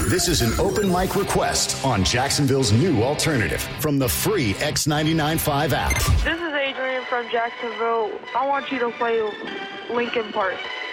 This is an open mic request on Jacksonville's new alternative from the free X99.5 app. This is Adrian from Jacksonville. I want you to play Linkin Park.